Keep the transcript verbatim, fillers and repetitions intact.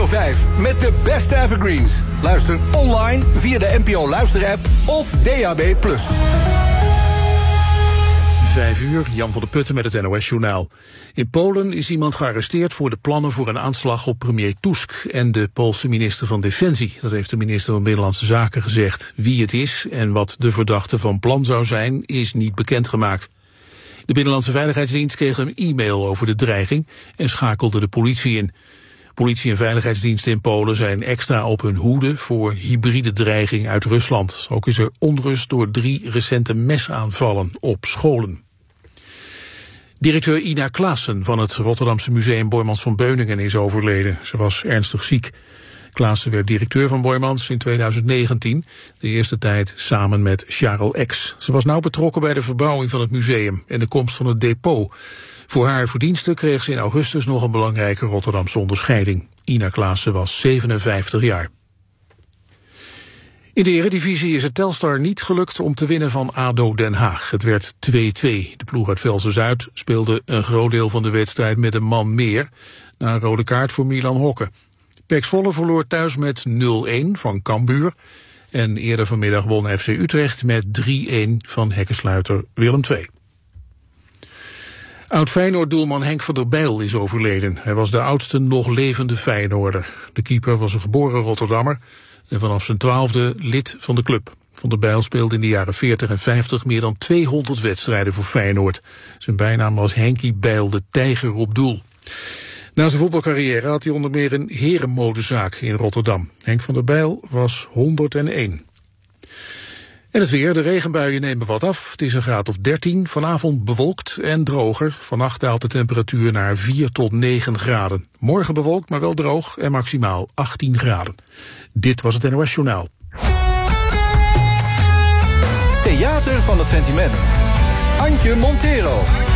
vijf met de beste evergreens. Luister online via de N P O Luisterapp of D A B plus. Vijf uur, Jan van der Putten met het N O S-journaal. In Polen is iemand gearresteerd voor de plannen voor een aanslag op premier Tusk en de Poolse minister van Defensie. Dat heeft de minister van Binnenlandse Zaken gezegd. Wie het is en wat de verdachte van plan zou zijn, is niet bekendgemaakt. De Binnenlandse Veiligheidsdienst kreeg een e-mail over de dreiging en schakelde de politie in. Politie en veiligheidsdiensten in Polen zijn extra op hun hoede voor hybride dreiging uit Rusland. Ook is er onrust door drie recente mesaanvallen op scholen. Directeur Ina Klaassen van het Rotterdamse museum Boijmans van Beuningen is overleden. Ze was ernstig ziek. Klaassen werd directeur van Boijmans in tweeduizend negentien, de eerste tijd samen met Charles Ex. Ze was nauw betrokken bij de verbouwing van het museum en de komst van het depot. Voor haar verdiensten kreeg ze in augustus nog een belangrijke Rotterdamse onderscheiding. Ina Klaassen was zevenenvijftig jaar. In de Eredivisie is het Telstar niet gelukt om te winnen van A D O Den Haag. Het werd twee-twee. De ploeg uit Velsen-Zuid speelde een groot deel van de wedstrijd met een man meer, na een rode kaart voor Milan Hokke. P E C Zwolle verloor thuis met nul-een van Cambuur. En eerder vanmiddag won F C Utrecht met drie-een van hekkensluiter Willem twee. Oud-Feyenoord-doelman Henk van der Bijl is overleden. Hij was de oudste nog levende Feyenoorder. De keeper was een geboren Rotterdammer en vanaf zijn twaalfde lid van de club. Van der Bijl speelde in de jaren veertig en vijftig meer dan tweehonderd wedstrijden voor Feyenoord. Zijn bijnaam was Henkie Bijl, de tijger op doel. Na zijn voetbalcarrière had hij onder meer een herenmodezaak in Rotterdam. Henk van der Bijl was honderdéén. En het weer, de regenbuien nemen wat af. Het is een graad of dertien, vanavond bewolkt en droger. Vannacht daalt de temperatuur naar vier tot negen graden. Morgen bewolkt, maar wel droog en maximaal achttien graden. Dit was het N O S Journaal. Theater van het sentiment. Antje Montero.